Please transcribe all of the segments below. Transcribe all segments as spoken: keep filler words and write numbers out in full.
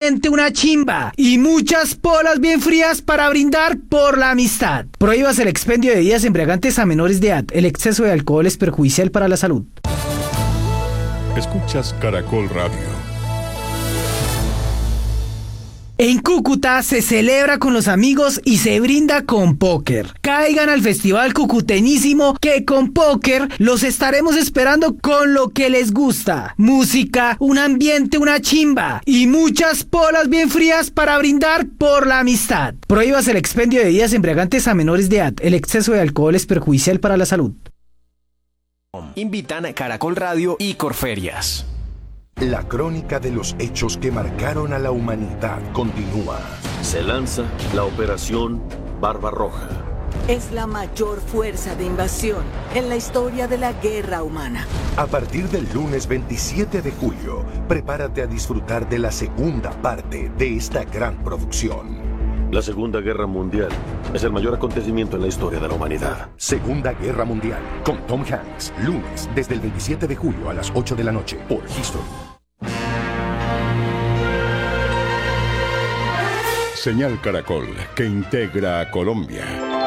ambiente una chimba y muchas polas bien frías para brindar por la amistad. Prohíbas el expendio de bebidas embriagantes a menores de edad. El exceso de alcohol es perjudicial para la salud. Escuchas Caracol Radio. En Cúcuta se celebra con los amigos y se brinda con póker. Caigan al festival cucuteñísimo que con póker los estaremos esperando con lo que les gusta. Música, un ambiente, una chimba y muchas polas bien frías para brindar por la amistad. Prohíbas el expendio de bebidas embriagantes a menores de edad. El exceso de alcohol es perjudicial para la salud. Invitan a Caracol Radio y Corferias. La crónica de los hechos que marcaron a la humanidad continúa. Se lanza la Operación Barbarroja. Es la mayor fuerza de invasión en la historia de la guerra humana. A partir del lunes veintisiete de julio, prepárate a disfrutar de la segunda parte de esta gran producción. La Segunda Guerra Mundial es el mayor acontecimiento en la historia de la humanidad. Segunda Guerra Mundial, con Tom Hanks, lunes desde el veintisiete de julio a las ocho de la noche por History. Señal Caracol, que integra a Colombia.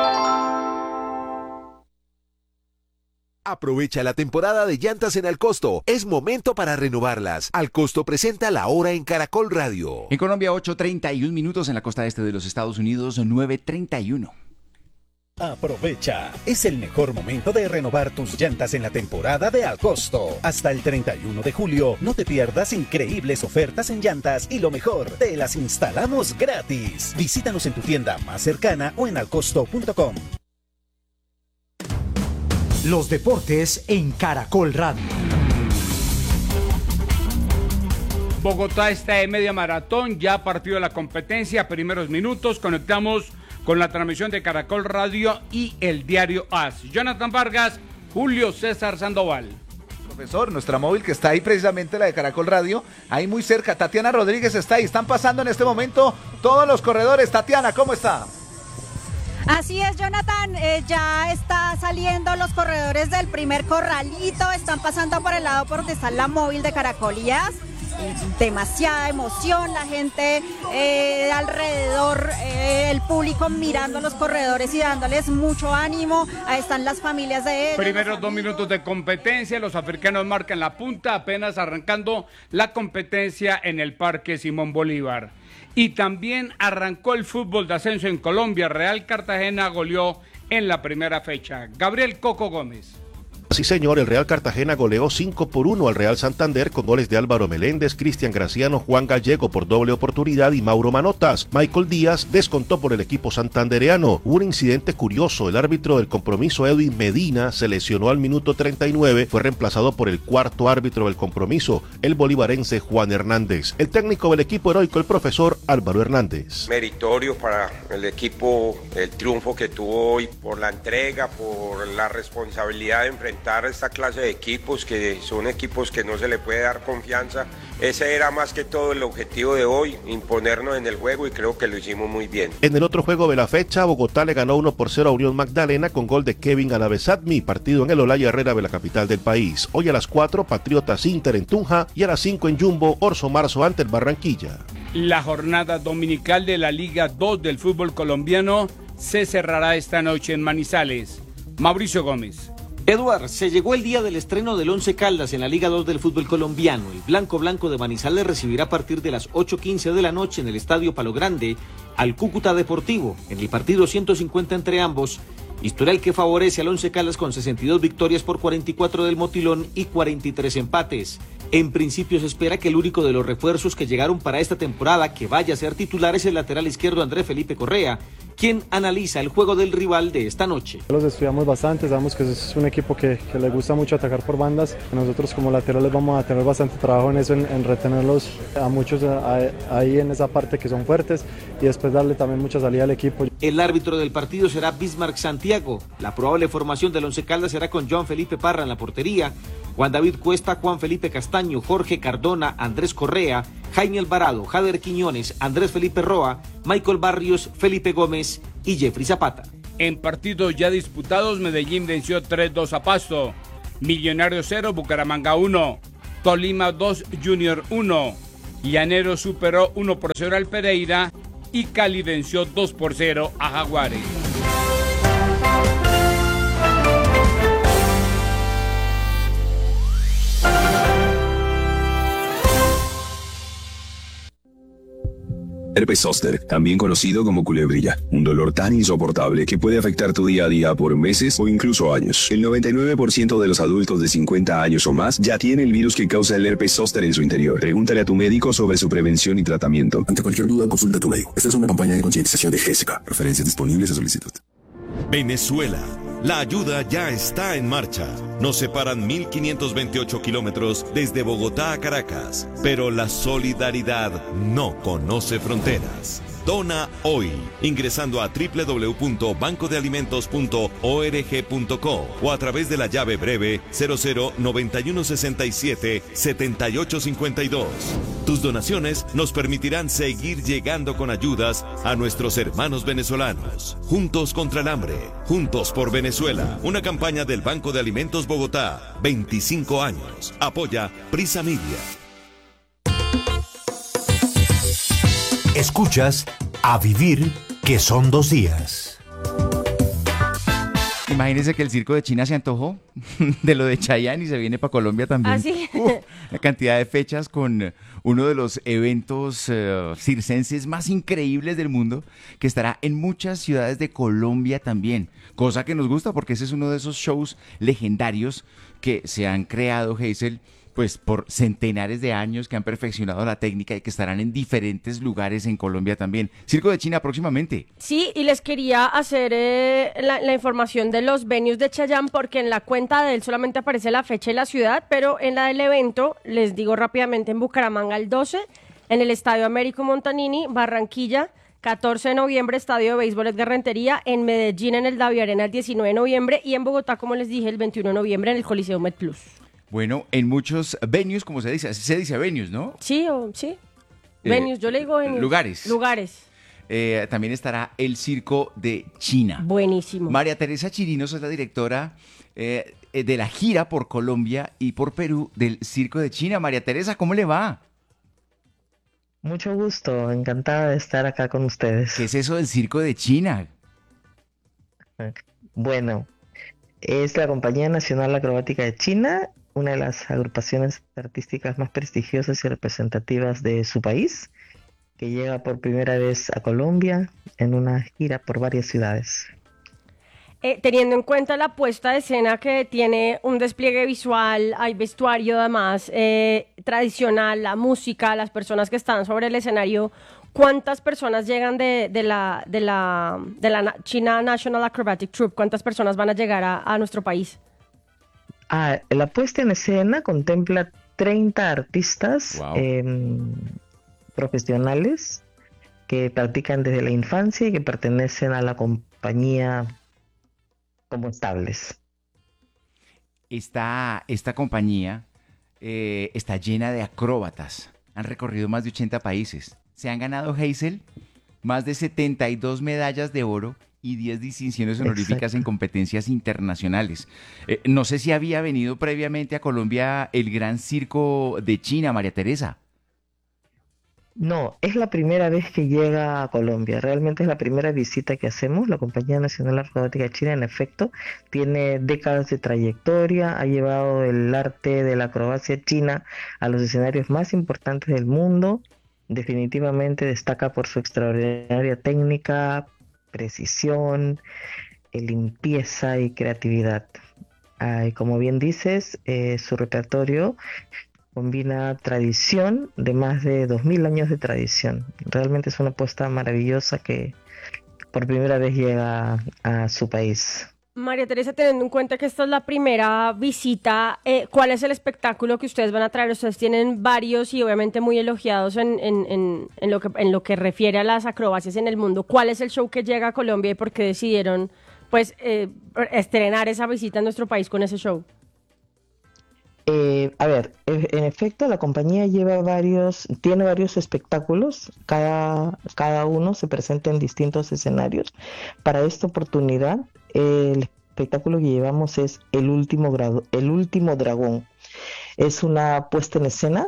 Aprovecha la temporada de llantas en Alcosto. Es momento para renovarlas. Alcosto presenta La Hora en Caracol Radio. En Colombia, ocho treinta y un minutos. En la costa este de los Estados Unidos, nueve treinta y uno. Aprovecha, es el mejor momento de renovar tus llantas en la temporada de Alcosto. Hasta el treinta y uno de julio, no te pierdas increíbles ofertas en llantas y lo mejor, te las instalamos gratis. Visítanos en tu tienda más cercana o en alcosto punto com. Los deportes en Caracol Radio. Bogotá está en media maratón, ya partió la competencia, primeros minutos, conectamos con la transmisión de Caracol Radio y el diario AS. Jonathan Vargas, Julio César Sandoval. Profesor, nuestra móvil que está ahí precisamente, la de Caracol Radio, ahí muy cerca. Tatiana Rodríguez está ahí, están pasando en este momento todos los corredores. Tatiana, ¿cómo está? Así es, Jonathan, eh, ya está saliendo los corredores del primer corralito, están pasando por el lado por donde está la móvil de Caracol y AS. Demasiada emoción, la gente eh, alrededor, eh, el público mirando a los corredores y dándoles mucho ánimo. Ahí están las familias de ellos. Primeros dos minutos de competencia, los africanos marcan la punta, apenas arrancando la competencia en el Parque Simón Bolívar. Y también arrancó el fútbol de ascenso en Colombia. Real Cartagena goleó en la primera fecha. Gabriel Coco Gómez. Sí, señor, el Real Cartagena goleó cinco por uno al Real Santander con goles de Álvaro Meléndez, Cristian Graciano, Juan Gallego por doble oportunidad y Mauro Manotas. Michael Díaz descontó por el equipo santandereano. Hubo un incidente curioso, el árbitro del compromiso, Edwin Medina, se lesionó al minuto treinta y nueve, fue reemplazado por el cuarto árbitro del compromiso, el bolivarense Juan Hernández. El técnico del equipo heroico, el profesor Álvaro Hernández. Meritorio para el equipo, el triunfo que tuvo hoy, por la entrega, por la responsabilidad de enfrentar esta clase de equipos que son equipos que no se le puede dar confianza. Ese era más que todo el objetivo de hoy, imponernos en el juego, y creo que lo hicimos muy bien. En el otro juego de la fecha, Bogotá le ganó uno por cero a Unión Magdalena con gol de Kevin Alavezadmi, partido en el Olaya Herrera de la capital del país. Hoy a las cuatro, Patriotas Inter en Tunja, y a las cinco en Jumbo, Orso Marzo ante el Barranquilla. La jornada dominical de la Liga dos del fútbol colombiano se cerrará esta noche en Manizales. Mauricio Gómez. Eduard, se llegó el día del estreno del Once Caldas en la Liga dos del fútbol colombiano. El Blanco Blanco de Manizales recibirá a partir de las ocho quince de la noche en el Estadio Palo Grande al Cúcuta Deportivo. En el partido ciento cincuenta entre ambos, historial que favorece al Once Caldas con sesenta y dos victorias por cuarenta y cuatro del Motilón y cuarenta y tres empates. En principio se espera que el único de los refuerzos que llegaron para esta temporada que vaya a ser titular es el lateral izquierdo Andrés Felipe Correa, quien analiza el juego del rival de esta noche. Los estudiamos bastante, sabemos que es un equipo que, que le gusta mucho atacar por bandas. Nosotros como laterales vamos a tener bastante trabajo en eso, en, en retenerlos a muchos a, a, ahí en esa parte que son fuertes y después darle también mucha salida al equipo. El árbitro del partido será Bismarck Santiago. La probable formación del Once Caldas será con Joan Felipe Parra en la portería, Juan David Cuesta, Juan Felipe Castaño, Jorge Cardona, Andrés Correa, Jaime Alvarado, Jader Quiñones, Andrés Felipe Roa, Michael Barrios, Felipe Gómez y Jeffrey Zapata. En partidos ya disputados, Medellín venció tres dos a Pasto, Millonarios cero, Bucaramanga uno, Tolima dos, Junior uno, Llanero superó uno por cero al Pereira y Cali venció dos por cero a Jaguares. Herpes zóster, también conocido como culebrilla, un dolor tan insoportable que puede afectar tu día a día por meses o incluso años. El noventa y nueve por ciento de los adultos de cincuenta años o más ya tiene el virus que causa el herpes zóster en su interior. Pregúntale a tu médico sobre su prevención y tratamiento. Ante cualquier duda, consulta a tu médico. Esta es una campaña de concientización de G E S C A. Referencias disponibles a solicitud. Venezuela. La ayuda ya está en marcha. Nos separan mil quinientos veintiocho kilómetros desde Bogotá a Caracas, pero la solidaridad no conoce fronteras. Dona hoy, ingresando a doble u doble u doble u punto banco de alimentos punto org punto co o a través de la llave breve cero cero noventa y uno sesenta y siete setenta y ocho cincuenta y dos. Tus donaciones nos permitirán seguir llegando con ayudas a nuestros hermanos venezolanos. Juntos contra el hambre, juntos por Venezuela. Una campaña del Banco de Alimentos Bogotá. veinticinco años. Apoya Prisa Media. Escuchas A Vivir, que son dos días. Imagínense que el circo de China se antojó de lo de Chayanne y se viene para Colombia también. ¿Ah, sí? Uh, la cantidad de fechas con uno de los eventos uh, circenses más increíbles del mundo, que estará en muchas ciudades de Colombia también. Cosa que nos gusta porque ese es uno de esos shows legendarios que se han creado, Hazel, pues por centenares de años, que han perfeccionado la técnica y que estarán en diferentes lugares en Colombia también. Circo de China próximamente. Sí, y les quería hacer eh, la, la información de los venues de Chayanne, porque en la cuenta de él solamente aparece la fecha y la ciudad, pero en la del evento, les digo rápidamente, en Bucaramanga el doce, en el Estadio Américo Montanini, Barranquilla, catorce de noviembre, Estadio de Béisbol Edgar Rentería, en Medellín en el Davi Arena el diecinueve de noviembre y en Bogotá, como les dije, el veintiuno de noviembre en el Coliseo MedPlus. Bueno, en muchos venues, como se dice, así se dice venues, ¿no? Sí, o, sí. Eh, Venues, yo le digo venues. Lugares. Lugares. Eh, también estará el Circo de China. Buenísimo. María Teresa Chirinos es la directora eh, de la gira por Colombia y por Perú del Circo de China. María Teresa, ¿cómo le va? Mucho gusto, encantada de estar acá con ustedes. ¿Qué es eso del Circo de China? Bueno, es la Compañía Nacional Acrobática de China, una de las agrupaciones artísticas más prestigiosas y representativas de su país, que llega por primera vez a Colombia en una gira por varias ciudades. Eh, teniendo en cuenta la puesta de escena que tiene un despliegue visual, hay vestuario además eh, tradicional, la música, las personas que están sobre el escenario, ¿cuántas personas llegan de, de, la, de, la, de la China National Acrobatic Troupe? ¿Cuántas personas van a llegar a, a nuestro país? Ah, la puesta en escena contempla treinta artistas wow. eh, profesionales que practican desde la infancia y que pertenecen a la compañía como estables. Esta, esta compañía eh, está llena de acróbatas. Han recorrido más de ochenta países. Se han ganado, Hazel, más de setenta y dos medallas de oro y diez distinciones honoríficas Exacto. en competencias internacionales. Eh, no sé si había venido previamente a Colombia el Gran Circo de China, María Teresa. No, es la primera vez que llega a Colombia. Realmente es la primera visita que hacemos. La Compañía Nacional Acrobática de China, en efecto, tiene décadas de trayectoria, ha llevado el arte de la acrobacia china a los escenarios más importantes del mundo. Definitivamente destaca por su extraordinaria técnica, precisión, limpieza y creatividad. Ah, y como bien dices, eh, su repertorio combina tradición de más de dos mil años de tradición. Realmente es una apuesta maravillosa que por primera vez llega a, a su país. María Teresa, teniendo en cuenta que esta es la primera visita, eh, ¿cuál es el espectáculo que ustedes van a traer? Ustedes tienen varios y obviamente muy elogiados en, en, en, en, lo que, en lo que refiere a las acrobacias en el mundo. ¿Cuál es el show que llega a Colombia y por qué decidieron pues eh, estrenar esa visita en nuestro país con ese show? Eh, a ver, en efecto la compañía lleva varios, tiene varios espectáculos, cada, cada uno se presenta en distintos escenarios. Para esta oportunidad, el espectáculo que llevamos es El Último, grado, el último Dragón. Es una puesta en escena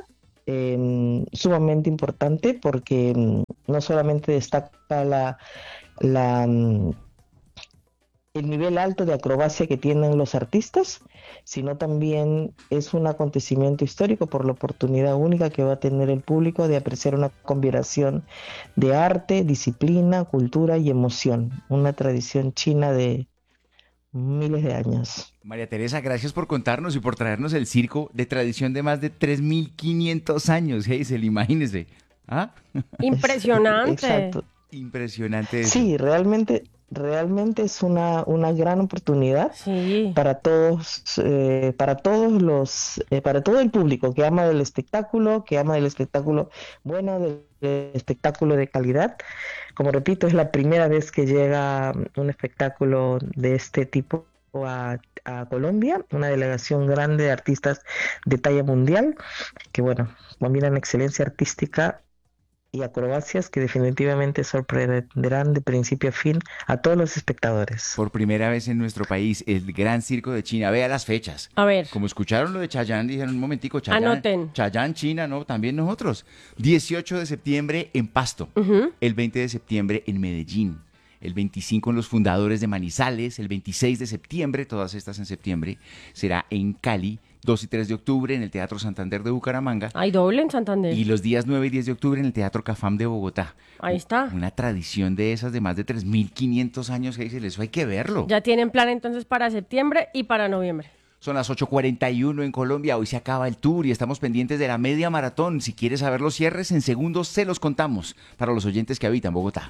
eh, sumamente importante porque mm, no solamente destaca la, la, mm, el nivel alto de acrobacia que tienen los artistas, sino también es un acontecimiento histórico por la oportunidad única que va a tener el público de apreciar una combinación de arte, disciplina, cultura y emoción, una tradición china de miles de años. María Teresa, gracias por contarnos y por traernos el circo de tradición de más de tres mil quinientos años, Hazel, imagínese. ¿Ah? Impresionante. Exacto. Impresionante eso. Sí, realmente, realmente es una, una gran oportunidad sí. para todos, eh, para todos los, eh, para todo el público que ama del espectáculo, que ama del espectáculo bueno, del, del espectáculo de calidad. Como repito, es la primera vez que llega un espectáculo de este tipo a, a Colombia, una delegación grande de artistas de talla mundial, que bueno, combinan excelencia artística y acrobacias que definitivamente sorprenderán de principio a fin a todos los espectadores. Por primera vez en nuestro país, el Gran Circo de China. Vea las fechas. A ver. Como escucharon lo de Chayanne, dijeron un momentico, Chayanne, Anoten. Chayanne, China, ¿no? También nosotros. dieciocho de septiembre en Pasto, uh-huh. el veinte de septiembre en Medellín, el veinticinco en Los Fundadores de Manizales, el veintiséis de septiembre, todas estas en septiembre, será en Cali, dos y tres de octubre en el Teatro Santander de Bucaramanga. Hay doble en Santander. Y los días nueve y diez de octubre en el Teatro Cafam de Bogotá. Ahí está. Una tradición de esas de más de tres mil quinientos años, Hazel, eso hay que verlo. Ya tienen plan entonces para septiembre y para noviembre. Son las ocho cuarenta y uno en Colombia, hoy se acaba el tour y estamos pendientes de la media maratón. Si quieres saber los cierres, en segundos se los contamos para los oyentes que habitan Bogotá.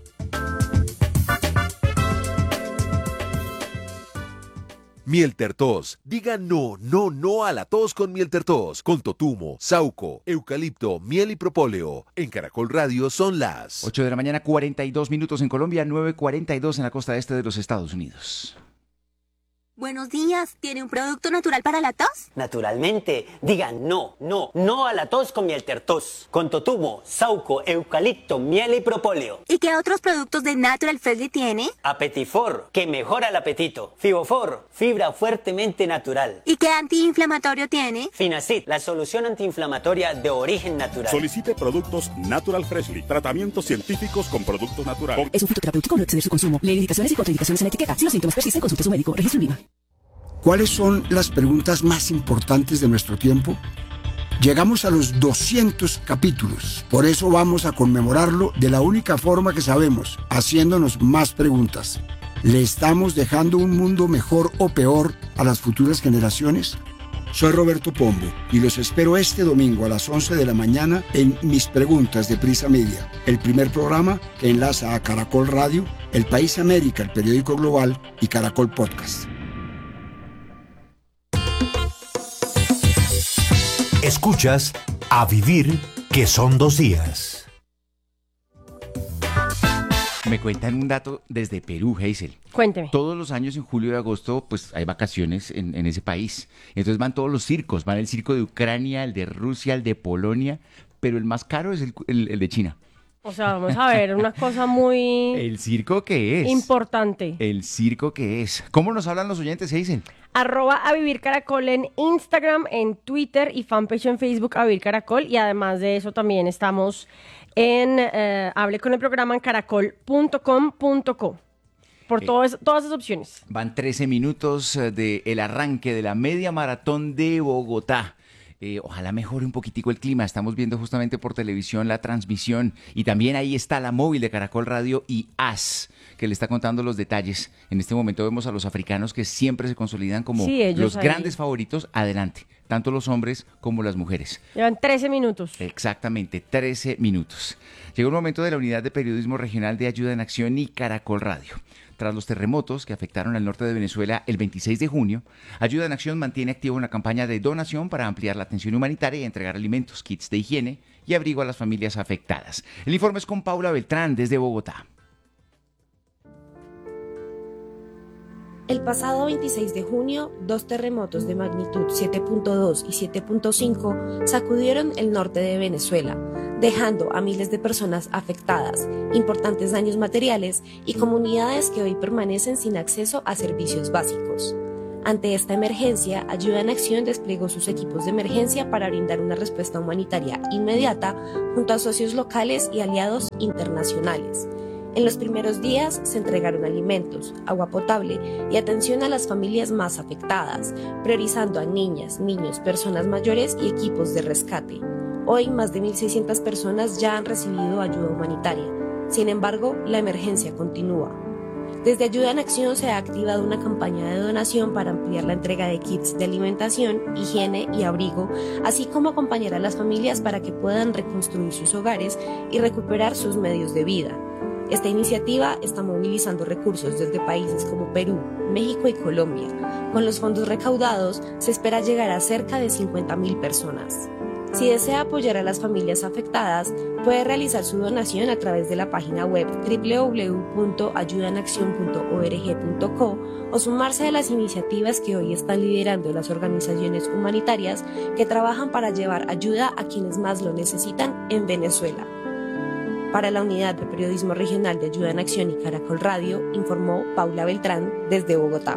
Mieltertos. Diga no, no, no a la tos con Mieltertos. Con totumo, sauco, eucalipto, miel y propóleo. En Caracol Radio son las ocho de la mañana, cuarenta y dos minutos en Colombia, nueve cuarenta y dos en la costa este de los Estados Unidos. Buenos días, ¿tiene un producto natural para la tos? Naturalmente, diga no, no, no a la tos con Mieltertos. Con totumo, sauco, eucalipto, miel y propóleo. ¿Y qué otros productos de Natural Freshly tiene? Apetifor, que mejora el apetito. Fibofor, fibra fuertemente natural. ¿Y qué antiinflamatorio tiene? Finacid, la solución antiinflamatoria de origen natural. Solicite productos Natural Freshly. Tratamientos científicos con productos naturales. Es un fitoterapéutico, no exceder su consumo. Lee indicaciones y contraindicaciones en la etiqueta. Si los síntomas persisten, consulte a su médico. Registro INVIMA. ¿Cuáles son las preguntas más importantes de nuestro tiempo? Llegamos a los doscientos capítulos, por eso vamos a conmemorarlo de la única forma que sabemos, haciéndonos más preguntas. ¿Le estamos dejando un mundo mejor o peor a las futuras generaciones? Soy Roberto Pombo y los espero este domingo a las once de la mañana en Mis Preguntas de Prisa Media, el primer programa que enlaza a Caracol Radio, El País América, el periódico global y Caracol Podcast. Escuchas A Vivir, que son dos días. Me cuentan un dato desde Perú, Hazel. Cuénteme. Todos los años en julio y agosto, pues hay vacaciones en, en ese país. Entonces van todos los circos. Van el circo de Ucrania, el de Rusia, el de Polonia. Pero el más caro es el, el, el de China. O sea, vamos a ver, una cosa muy... ¿El circo qué es? Importante. El circo qué es. ¿Cómo nos hablan los oyentes, Hazel? Arroba a Vivir Caracol en Instagram, en Twitter y fanpage en Facebook a Vivir Caracol. Y además de eso también estamos en eh, Hable con el programa en caracol punto com punto co. Por eh, todas, todas esas opciones. Van trece minutos del arranque de la media maratón de Bogotá. Eh, ojalá mejore un poquitico el clima. Estamos viendo justamente por televisión la transmisión y también ahí está la móvil de Caracol Radio y A S, que le está contando los detalles. En este momento vemos a los africanos que siempre se consolidan como sí, los ahí. grandes favoritos. Adelante, tanto los hombres como las mujeres. Llevan trece minutos. Exactamente, trece minutos. Llegó el momento de la Unidad de Periodismo Regional de Ayuda en Acción y Caracol Radio. Tras los terremotos que afectaron al norte de Venezuela el veintiséis de junio, Ayuda en Acción mantiene activa una campaña de donación para ampliar la atención humanitaria y entregar alimentos, kits de higiene y abrigo a las familias afectadas. El informe es con Paula Beltrán desde Bogotá. El pasado veintiséis de junio, dos terremotos de magnitud siete punto dos y siete punto cinco sacudieron el norte de Venezuela, dejando a miles de personas afectadas, importantes daños materiales y comunidades que hoy permanecen sin acceso a servicios básicos. Ante esta emergencia, Ayuda en Acción desplegó sus equipos de emergencia para brindar una respuesta humanitaria inmediata junto a socios locales y aliados internacionales. En los primeros días se entregaron alimentos, agua potable y atención a las familias más afectadas, priorizando a niñas, niños, personas mayores y equipos de rescate. Hoy, más de mil seiscientas personas ya han recibido ayuda humanitaria. Sin embargo, la emergencia continúa. Desde Ayuda en Acción se ha activado una campaña de donación para ampliar la entrega de kits de alimentación, higiene y abrigo, así como acompañar a las familias para que puedan reconstruir sus hogares y recuperar sus medios de vida. Esta iniciativa está movilizando recursos desde países como Perú, México y Colombia. Con los fondos recaudados, se espera llegar a cerca de cincuenta mil personas. Si desea apoyar a las familias afectadas, puede realizar su donación a través de la página web doble u doble u doble u punto ayuda en acción punto org punto co o sumarse a las iniciativas que hoy están liderando las organizaciones humanitarias que trabajan para llevar ayuda a quienes más lo necesitan en Venezuela. Para la Unidad de Periodismo Regional de Ayuda en Acción y Caracol Radio, informó Paula Beltrán desde Bogotá.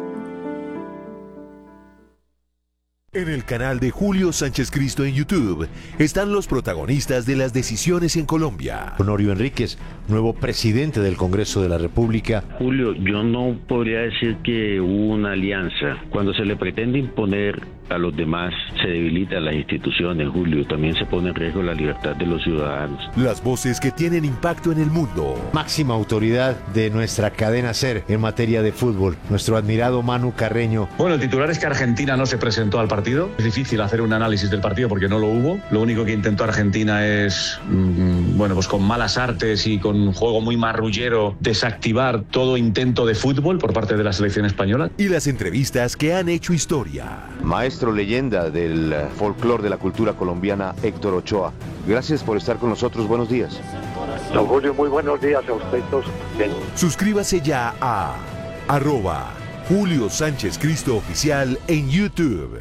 En el canal de Julio Sánchez Cristo en YouTube están los protagonistas de las decisiones en Colombia. Honorio Enríquez, nuevo presidente del Congreso de la República. Julio, yo no podría decir que hubo una alianza. Cuando se le pretende imponer a los demás, se debilitan las instituciones, Julio. También se pone en riesgo la libertad de los ciudadanos. Las voces que tienen impacto en el mundo. Máxima autoridad de nuestra cadena SER en materia de fútbol, nuestro admirado Manu Carreño. Bueno, el titular es que Argentina no se presentó al partido. Es difícil hacer un análisis del partido porque no lo hubo. Lo único que intentó Argentina es, mmm, bueno, pues con malas artes y con un juego muy marrullero, desactivar todo intento de fútbol por parte de la selección española. Y las entrevistas que han hecho historia. Maestro leyenda del folclore de la cultura colombiana, Héctor Ochoa. Gracias por estar con nosotros. Buenos días. Don Julio, muy buenos días a usted todos. Suscríbase ya a arroba Julio Sánchez Cristo Oficial en YouTube.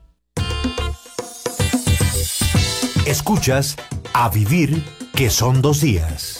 Escuchas A Vivir, que son dos días.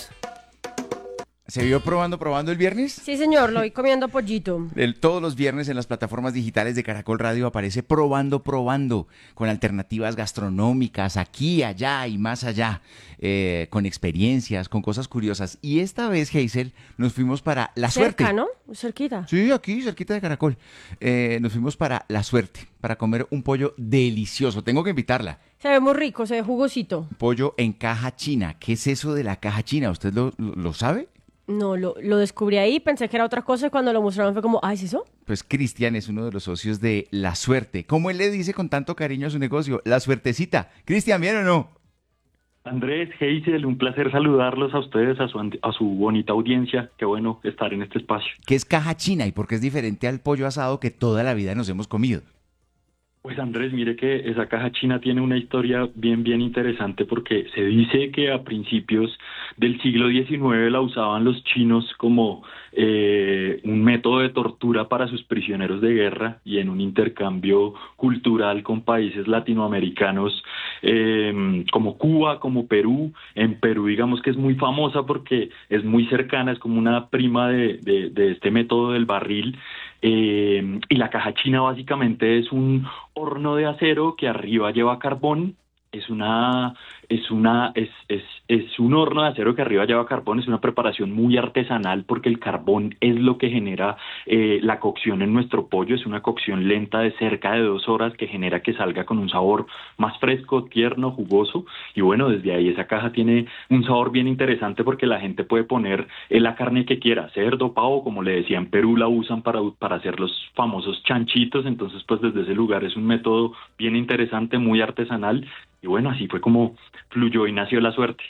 ¿Se vio probando, probando el viernes? Sí, señor, lo vi comiendo pollito. El, todos los viernes en las plataformas digitales de Caracol Radio aparece Probando, Probando, con alternativas gastronómicas aquí, allá y más allá, eh, con experiencias, con cosas curiosas. Y esta vez, Hazel, nos fuimos para La Suerte. Cerca, ¿no? Cerquita. Sí, aquí, cerquita de Caracol. Eh, nos fuimos para La Suerte, para comer un pollo delicioso. Tengo que invitarla. Se ve muy rico, se ve jugosito. Pollo en caja china. ¿Qué es eso de la caja china? ¿Usted lo, lo, lo sabe? No, lo, lo descubrí ahí, pensé que era otra cosa y cuando lo mostraron fue como, ¿ah, es eso? Pues Cristian es uno de los socios de La Suerte. ¿Cómo él le dice con tanto cariño a su negocio? La Suertecita. Cristian, ¿bien o no? Andrés, Hazel, un placer saludarlos a ustedes, a su, a su bonita audiencia. Qué bueno estar en este espacio. ¿Qué es caja china y por qué es diferente al pollo asado que toda la vida nos hemos comido? Pues Andrés, mire que esa caja china tiene una historia bien, bien interesante porque se dice que a principios del siglo diecinueve la usaban los chinos como eh, un método de tortura para sus prisioneros de guerra y en un intercambio cultural con países latinoamericanos eh, como Cuba, como Perú. En Perú digamos que es muy famosa porque es muy cercana, es como una prima de, de, de este método del barril. Eh, y la caja china básicamente es un horno de acero que arriba lleva carbón. Es una, es una, es, es, es un horno de acero que arriba lleva carbón. Es una preparación muy artesanal porque el carbón es lo que genera eh, la cocción en nuestro pollo. Es una cocción lenta de cerca de dos horas que genera que salga con un sabor más fresco, tierno, jugoso. Y bueno, desde ahí esa caja tiene un sabor bien interesante porque la gente puede poner eh, la carne que quiera, cerdo, pavo, como le decía en Perú la usan para, para hacer los famosos chanchitos. Entonces pues desde ese lugar es un método bien interesante, muy artesanal. Y bueno, así fue como fluyó y nació La Suerte.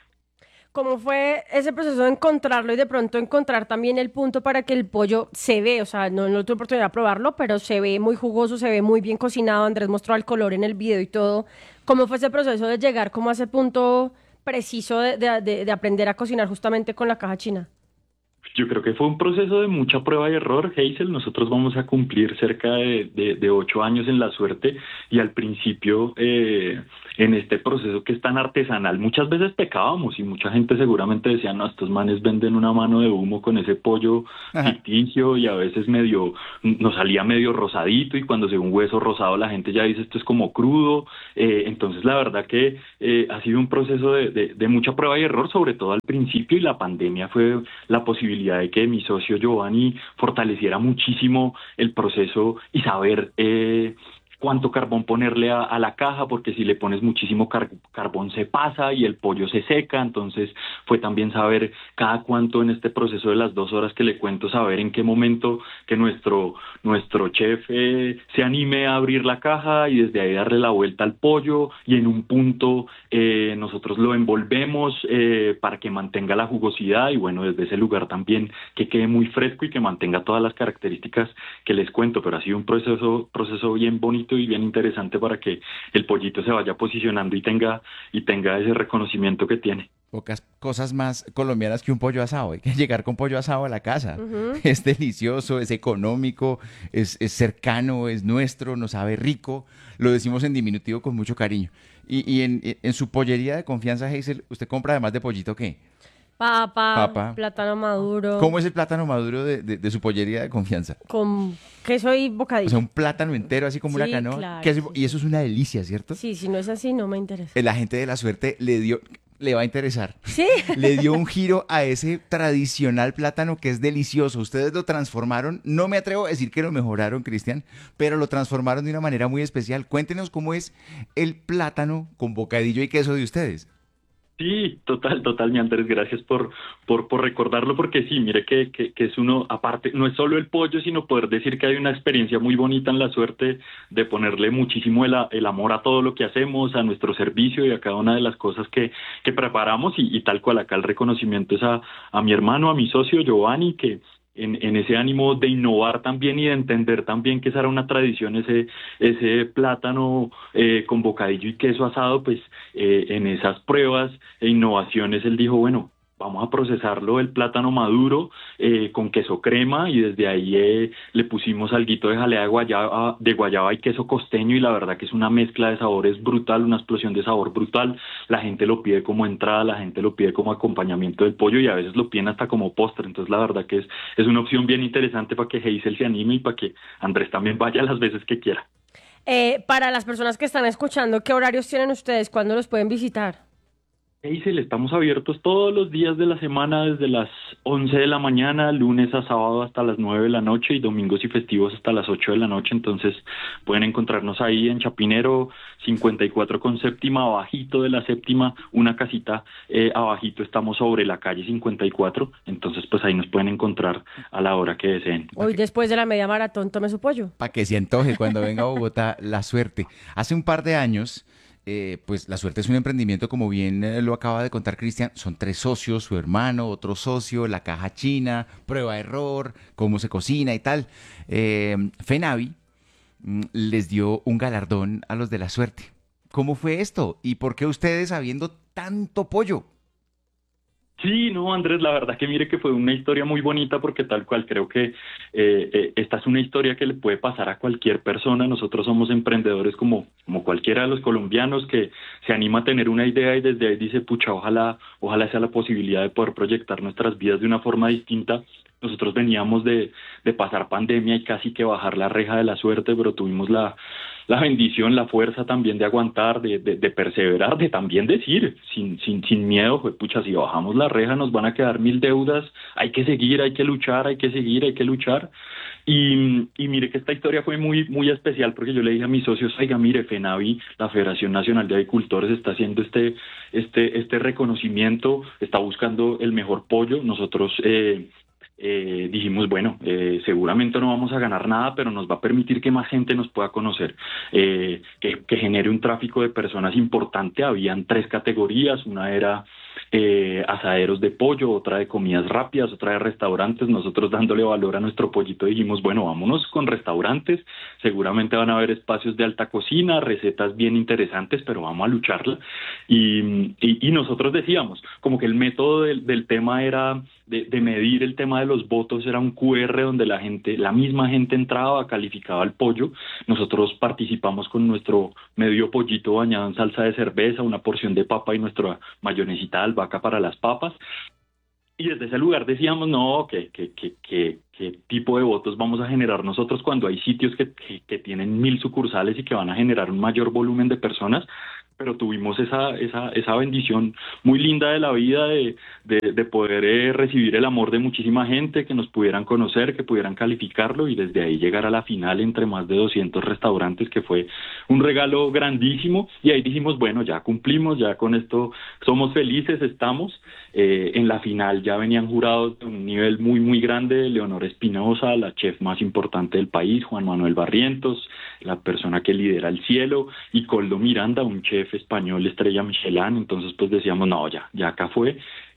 ¿Cómo fue ese proceso de encontrarlo y de pronto encontrar también el punto para que el pollo se ve? O sea, no, no tuve oportunidad de probarlo, pero se ve muy jugoso, se ve muy bien cocinado. Andrés mostró el color en el video y todo. ¿Cómo fue ese proceso de llegar como a ese punto preciso de, de, de, de aprender a cocinar justamente con la caja china? Yo creo que fue un proceso de mucha prueba y error, Hazel. Nosotros vamos a cumplir cerca de, de, de ocho años en La Suerte y al principio eh, en este proceso que es tan artesanal muchas veces pecábamos y mucha gente seguramente decía, no, estos manes venden una mano de humo con ese pollo Ajá. ficticio y a veces medio, nos salía medio rosadito y cuando se ve un hueso rosado la gente ya dice esto es como crudo. Eh, entonces la verdad que eh, ha sido un proceso de, de, de mucha prueba y error, sobre todo al principio, y la pandemia fue la posibilidad de que mi socio Giovanni fortaleciera muchísimo el proceso y saber eh, cuánto carbón ponerle a, a la caja, porque si le pones muchísimo car- carbón se pasa y el pollo se seca. Entonces fue también saber cada cuánto en este proceso de las dos horas que le cuento, saber en qué momento que nuestro, nuestro chef eh, se anime a abrir la caja y desde ahí darle la vuelta al pollo y en un punto eh, nosotros lo envolvemos eh, para que mantenga la jugosidad y bueno, desde ese lugar también que quede muy fresco y que mantenga todas las características que les cuento. Pero ha sido un proceso, proceso bien bonito y bien interesante para que el pollito se vaya posicionando y tenga y tenga ese reconocimiento que tiene. Pocas cosas más colombianas que un pollo asado. Hay que llegar con pollo asado a la casa. Uh-huh. Es delicioso, es económico, es, es cercano, es nuestro, nos sabe rico. Lo decimos en diminutivo con mucho cariño. Y, y en, en su pollería de confianza, Hazel, ¿usted compra además de pollito qué? Papa, Papa, plátano maduro. ¿Cómo es el plátano maduro de, de, de su pollería de confianza? Con queso y bocadillo. O sea, un plátano entero, así como sí, una canoa. Claro, que es, sí. Y eso es una delicia, ¿cierto? Sí, si no es así, no me interesa. La gente de La Suerte le dio... Le va a interesar. Sí. Le dio un giro a ese tradicional plátano que es delicioso. Ustedes lo transformaron, no me atrevo a decir que lo mejoraron, Cristian, pero lo transformaron de una manera muy especial. Cuéntenos cómo es el plátano con bocadillo y queso de ustedes. Sí, total, total, mi Andrés, gracias por, por, por recordarlo, porque sí, mire que, que, que es uno, aparte, no es solo el pollo, sino poder decir que hay una experiencia muy bonita en La Suerte de ponerle muchísimo el, el amor a todo lo que hacemos, a nuestro servicio y a cada una de las cosas que, que preparamos y, y tal cual acá el reconocimiento es a, a mi hermano, a mi socio Giovanni, que En, en ese ánimo de innovar también y de entender también que esa era una tradición, ese ese plátano eh, con bocadillo y queso asado, pues eh, en esas pruebas e innovaciones él dijo, bueno, vamos a procesarlo el plátano maduro eh, con queso crema y desde ahí eh, le pusimos alguito de jalea de guayaba, de guayaba y queso costeño y la verdad que es una mezcla de sabores brutal, una explosión de sabor brutal. La gente lo pide como entrada, la gente lo pide como acompañamiento del pollo y a veces lo piden hasta como postre. Entonces la verdad que es, es una opción bien interesante para que Hazel se anime y para que Andrés también vaya las veces que quiera. Eh, para las personas que están escuchando, ¿qué horarios tienen ustedes? ¿Cuándo los pueden visitar? Hazel, estamos abiertos todos los días de la semana desde las once de la mañana, lunes a sábado hasta las nueve de la noche y domingos y festivos hasta las ocho de la noche. Entonces pueden encontrarnos ahí en Chapinero cincuenta y cuatro con séptima, abajito de la séptima, una casita eh, abajito, estamos sobre la calle cincuenta y cuatro. Entonces pues ahí nos pueden encontrar a la hora que deseen. Hoy después de la media maratón tome su pollo. Para que se antoje cuando venga a Bogotá La Suerte. Hace un par de años... Eh, pues La Suerte es un emprendimiento, como bien eh, lo acaba de contar Cristian, son tres socios, su hermano, otro socio, la caja china, prueba error, cómo se cocina y tal. Eh, Fenavi mm, les dio un galardón a los de La Suerte. ¿Cómo fue esto? ¿Y por qué ustedes habiendo tanto pollo? Sí, no, Andrés, la verdad que mire que fue una historia muy bonita porque tal cual creo que eh, eh, esta es una historia que le puede pasar a cualquier persona. Nosotros somos emprendedores como, como cualquiera de los colombianos que se anima a tener una idea y desde ahí dice, pucha, ojalá, ojalá sea la posibilidad de poder proyectar nuestras vidas de una forma distinta. Nosotros veníamos de, de pasar pandemia y casi que bajar la reja de La Suerte, pero tuvimos la, la bendición, la fuerza también de aguantar, de, de, de perseverar, de también decir, sin, sin, sin miedo, pues, pucha, si bajamos la reja nos van a quedar mil deudas, hay que seguir, hay que luchar, hay que seguir, hay que luchar. Y, y mire que esta historia fue muy, muy especial porque yo le dije a mis socios, oiga, mire, Fenavi, la Federación Nacional de Agricultores, está haciendo este, este, este reconocimiento, está buscando el mejor pollo. Nosotros eh, Eh, dijimos, bueno, eh, seguramente no vamos a ganar nada, pero nos va a permitir que más gente nos pueda conocer, eh, que, que genere un tráfico de personas importante. Habían tres categorías, una era eh, eh, asaderos de pollo, otra de comidas rápidas, otra de restaurantes. Nosotros dándole valor a nuestro pollito dijimos, bueno, vámonos con restaurantes, seguramente van a haber espacios de alta cocina, recetas bien interesantes, pero vamos a lucharla. Y, y, y nosotros decíamos, como que el método del, del tema era de, de medir el tema de los votos, era un cu erre donde la gente, la misma gente entraba, calificaba el pollo. Nosotros participamos con nuestro medio pollito bañado en salsa de cerveza, una porción de papa y nuestra mayonesita de albahaca para las papas. Y desde ese lugar decíamos, no, ¿qué, qué, qué, qué, qué tipo de votos vamos a generar nosotros cuando hay sitios que, que, que tienen mil sucursales y que van a generar un mayor volumen de personas? Pero tuvimos esa, esa, esa bendición muy linda de la vida de, de, de poder eh, recibir el amor de muchísima gente, que nos pudieran conocer, que pudieran calificarlo y desde ahí llegar a la final entre más de doscientos restaurantes, que fue un regalo grandísimo. Y ahí dijimos, bueno, ya cumplimos, ya con esto somos felices, estamos. Eh, en la final ya venían jurados de un nivel muy, muy grande, Leonor Espinosa, la chef más importante del país, Juan Manuel Barrientos, la persona que lidera el cielo, y Coldo Miranda, un chef español estrella Michelin. Entonces pues decíamos, no, ya, ya acá fue,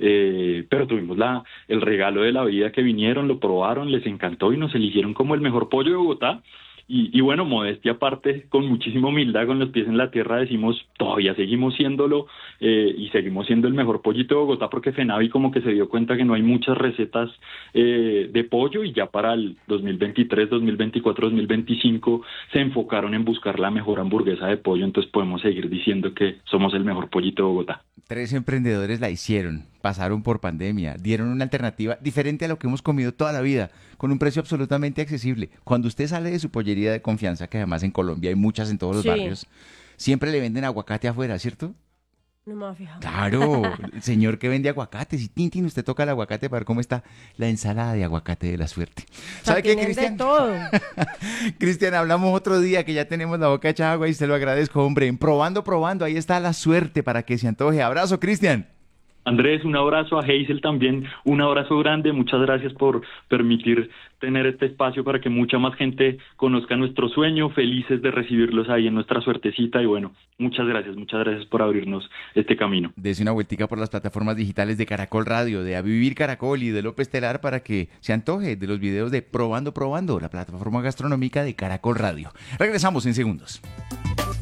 eh, pero tuvimos la, el regalo de la vida, que vinieron, lo probaron, les encantó y nos eligieron como el mejor pollo de Bogotá. Y, y bueno, modestia aparte, con muchísima humildad, con los pies en la tierra, decimos, todavía seguimos siéndolo eh, y seguimos siendo el mejor pollito de Bogotá, porque FENAVI como que se dio cuenta que no hay muchas recetas eh, de pollo, y ya para el dos mil veintitrés, dos mil veinticuatro, dos mil veinticinco se enfocaron en buscar la mejor hamburguesa de pollo. Entonces podemos seguir diciendo que somos el mejor pollito de Bogotá. Tres emprendedores la hicieron, pasaron por pandemia, dieron una alternativa diferente a lo que hemos comido toda la vida, con un precio absolutamente accesible. Cuando usted sale de su pollería de confianza, que además en Colombia hay muchas en todos los Sí. barrios, siempre le venden aguacate afuera, ¿cierto? No me había fijado. Claro, el señor que vende aguacates, y Tintín, usted toca el aguacate para ver cómo está la ensalada de aguacate de la suerte. O sea, ¿Sabe qué, tienen Cristian? de todo. Cristian, hablamos otro día, que ya tenemos la boca hecha agua y se lo agradezco, hombre. En Probando, Probando, ahí está la suerte para que se antoje. Abrazo, Cristian. Andrés, un abrazo, a Hazel también, un abrazo grande, muchas gracias por permitir tener este espacio para que mucha más gente conozca nuestro sueño, felices de recibirlos ahí en nuestra suertecita. Y bueno, muchas gracias, muchas gracias por abrirnos este camino. Dese una vueltica por las plataformas digitales de Caracol Radio, de A Vivir Caracol y de López Telar para que se antoje de los videos de Probando, Probando, la plataforma gastronómica de Caracol Radio. Regresamos en segundos.